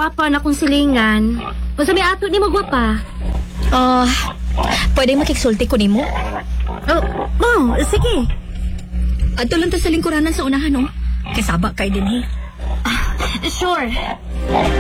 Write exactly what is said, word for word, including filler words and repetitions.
gwapa na kong silingan. O sa may ato ni mo gwapa? Ah, uh, pwede makiksulti ko nimo? Oh, oh, sige. Adto lang ta sa lingkuranan sa unahan, no? Kasaba kay din, eh. Sure.